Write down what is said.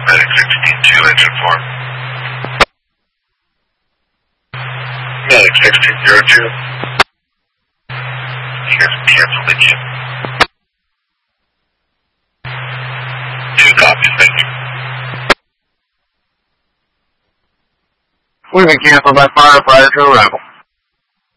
Medic 16-2, engine 4. Medic 1602. You guys can cancel the queue. 2 copies, thank you. We've been canceled by firefighter to arrival.